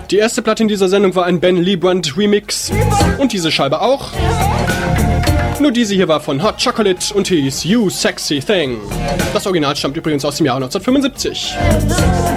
Die erste Platte in dieser Sendung war ein Ben Liebrandt Remix und diese Scheibe auch. Nur diese hier war von Hot Chocolate und hieß You Sexy Thing. Das Original stammt übrigens aus dem Jahr 1975.